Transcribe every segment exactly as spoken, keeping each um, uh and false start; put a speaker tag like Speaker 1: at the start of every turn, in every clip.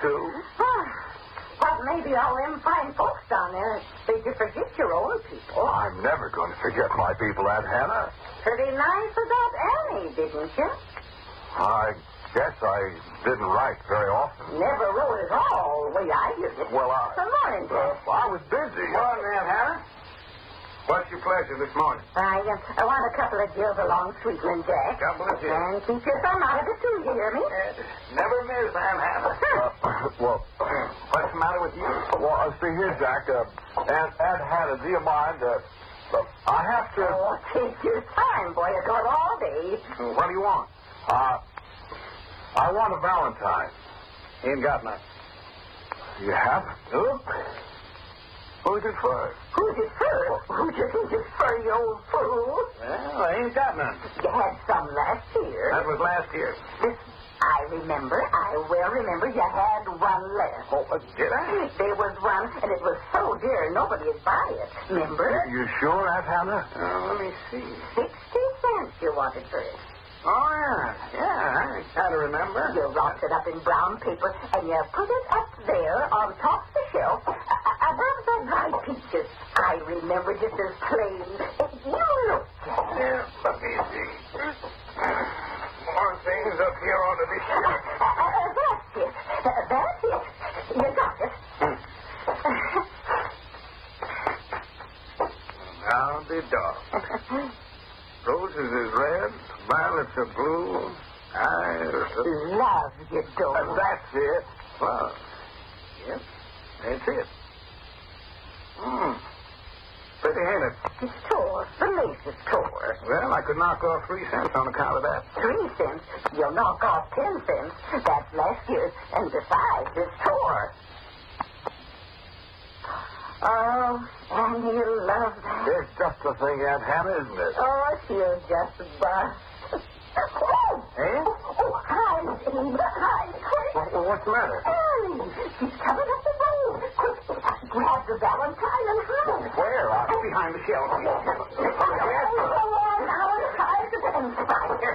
Speaker 1: too.
Speaker 2: But maybe all them fine folks down there made you forget your own people.
Speaker 1: Oh, I'm never going to forget my people, Aunt Hannah.
Speaker 2: Pretty nice about Annie, didn't you?
Speaker 1: I guess I didn't write very often.
Speaker 2: Never wrote at all, the way I did it.
Speaker 1: Well, I...
Speaker 2: Good morning, Jack.
Speaker 1: Well, I was busy.
Speaker 3: Morning, Aunt Hannah. What's your pleasure this morning?
Speaker 2: I, uh, I want a couple of gills along Sweetland, Jack.
Speaker 3: Couple of gills.
Speaker 2: And keep your thumb out of it, too, you hear me?
Speaker 3: Uh, never miss, Aunt Hannah.
Speaker 1: Uh, well,
Speaker 3: What's the matter with you?
Speaker 1: well, uh, see here, Jack. Uh, Aunt, Aunt Hannah, do you mind? Uh, uh, I have to...
Speaker 2: Oh, take your time, boy. It's got all day.
Speaker 3: What do you want?
Speaker 1: Uh, I want a Valentine.
Speaker 3: Ain't got none.
Speaker 1: You haven't?
Speaker 3: Nope. Who's it for?
Speaker 2: Who's it for? Who's it, who's it for, you old fool?
Speaker 3: Well, I ain't got none.
Speaker 2: You had some last year.
Speaker 3: That was last year.
Speaker 2: This, I remember, I well remember you had one left.
Speaker 3: Oh, uh, did I?
Speaker 2: There was one, and it was so dear nobody'd buy it. Remember?
Speaker 1: You sure, Aunt Hannah?
Speaker 3: Uh, let me see.
Speaker 2: Sixty cents you wanted for it.
Speaker 3: Oh, yeah. Yeah, I kind of remember.
Speaker 2: You wrapped it up in brown paper, and you put it up there on top of the shelf uh, above the dried peaches. I remember just as plain. You looked at it.
Speaker 3: Yeah, let me see. More things up here ought to be sure.
Speaker 2: Uh, uh, that's it. Uh, that's it. You got it.
Speaker 3: Now the dog. Roses is red, violets are blue. I
Speaker 2: Love you, dog.
Speaker 3: Uh, that's it. Well, yep, that's it. Hmm. Pretty, ain't it?
Speaker 2: It's tore. The lace is tore.
Speaker 3: Well, I could knock off three cents on account of that.
Speaker 2: Three cents. You'll knock off ten cents. That's last year's. And besides, it's tore. Oh, and you love that.
Speaker 1: It's just the thing, Aunt Hannah, isn't it?
Speaker 2: Oh, she'll just bust. Oh!
Speaker 3: Eh?
Speaker 2: Oh, hi, Abe. Hi.
Speaker 3: What, what's the matter?
Speaker 2: Hurry. She's coming up the road. Quick, grab the Valentine and hide.
Speaker 3: Where? Uh, behind the shelf.
Speaker 2: Oh, go on now and hide the Valentine.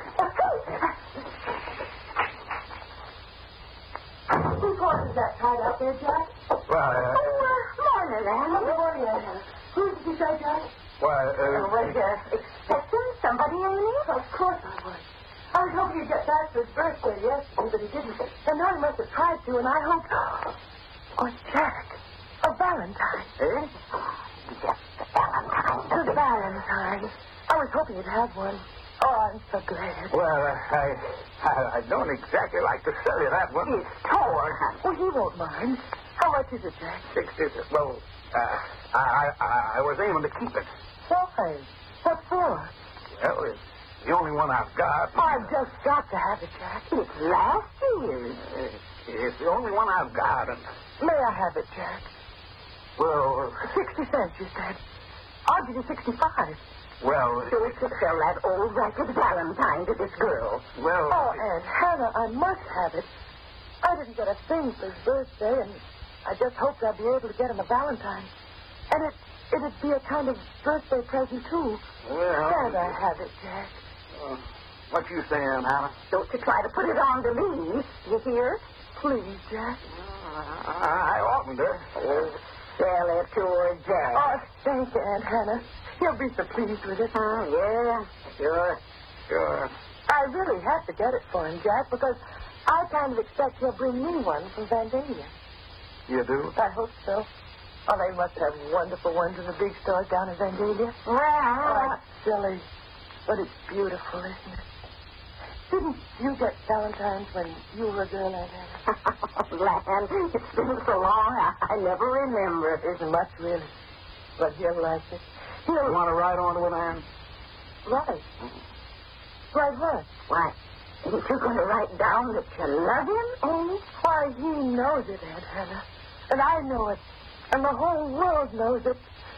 Speaker 2: Whose horse is that tied up there, Jack?
Speaker 3: Well, uh,
Speaker 2: Oh, morning, Anne.
Speaker 4: Good morning, Anna. Who did you say, Jack?
Speaker 3: why,
Speaker 2: Uh,
Speaker 3: uh,
Speaker 2: was you expecting somebody, Amy?
Speaker 4: Of course I was. I was hoping he'd get back for his birthday yesterday, but he didn't. And now he must have tried to, and I hoped... Oh, Jack, a Valentine.
Speaker 3: eh?
Speaker 2: Yes, the Valentine.
Speaker 4: A Valentine. I was hoping you'd have one. Oh, I'm so glad.
Speaker 3: Well, uh, I, I, I don't exactly like to sell you that one.
Speaker 2: It's torn, honey.
Speaker 4: Well, he won't mind. How much is it, Jack?
Speaker 3: Sixty. Well, uh, I, I, I was aiming to keep it.
Speaker 4: Why? What for?
Speaker 3: Well, it's the only one I've got.
Speaker 4: Oh, I've just got to have it, Jack.
Speaker 2: It's last year's.
Speaker 3: It's the only one I've got. And,
Speaker 4: May I have it, Jack?
Speaker 3: well,
Speaker 4: Sixty cents, you said. I'll give you sixty-five.
Speaker 3: well,
Speaker 2: So it's to sell that old ragged Valentine to this girl.
Speaker 3: well.
Speaker 4: Oh, Aunt Hannah, I must have it. I didn't get a thing for his birthday, and I just hoped I'd be able to get him a Valentine. And it, it'd be a kind of birthday present, too.
Speaker 3: Well,
Speaker 4: Can't I have it, Jack?
Speaker 3: uh, what you say, Aunt Hannah?
Speaker 2: Don't you try to put it on to me. You hear?
Speaker 4: Please, Jack.
Speaker 3: I, I oughtn't to.
Speaker 2: Oh, sell it to her, Jack.
Speaker 4: Oh, thank you, Aunt Hannah. He'll be so pleased with it.
Speaker 2: Oh, yeah, sure.
Speaker 3: Sure.
Speaker 4: I really have to get it for him, Jack, because I kind of expect he'll bring me one from Vandalia.
Speaker 3: You do?
Speaker 4: I hope so. Oh, they must have wonderful ones in the big stores down in Vandalia.
Speaker 2: Well,
Speaker 4: Oh, it's silly, but it's beautiful, isn't it? Didn't you get Valentine's when you were a girl, Aunt Hannah?
Speaker 2: land, it's been so long, I, I never remember it.
Speaker 4: Isn't much, really. But he'll like it.
Speaker 3: You
Speaker 4: He'll...
Speaker 3: want to ride on to it, Ann?
Speaker 4: Right. Right what?
Speaker 2: Why, ain't you going to write down that you love him, Amy?
Speaker 4: Why, he knows it, Aunt Hannah. And I know it. And the whole world knows it.